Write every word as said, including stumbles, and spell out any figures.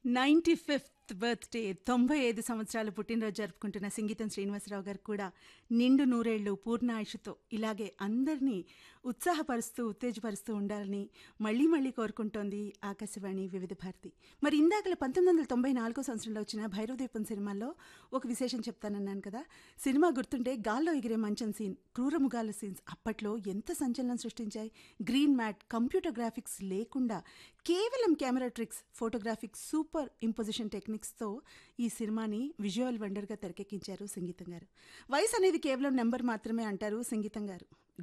Ninety fifth birthday తొంభై ఐదు సంవత్సరాలు పుట్టినరోజు జరుపుకుంటున్న సంగీతం శ్రీనివాసరావు గారు కూడా నిండు నూరేళ్లు పూర్ణాయుషుతో ఇలాగే అందరినీ ఉత్సాహపరుస్తూ ఉత్తేజపరుస్తూ ఉండాలని మళ్లీ మళ్లీ కోరుకుంటోంది ఆకాశవాణి వివిధ భారతి. మరి ఇందాకల పంతొమ్మిది వందల తొంభై నాలుగో సంవత్సరంలో వచ్చిన భైరవదీపం సినిమాలో ఒక విశేషం చెప్తానన్నాను కదా. సినిమా గుర్తుంటే గాల్లో ఎగిరే మంచం సీన్, క్రూరముగాల సీన్స్ అప్పట్లో ఎంత సంచలనం సృష్టించాయి. గ్రీన్ మ్యాట్, కంప్యూటర్ గ్రాఫిక్స్ లేకుండా కేవలం camera tricks, photographic super imposition టెక్నిక్స్తో ఈ సినిమాని విజువల్ వండర్గా తెరకెక్కించారు సంగీతం గారు. వయసు అనేది కేవలం నెంబర్ మాత్రమే అంటారు సంగీతం గారు.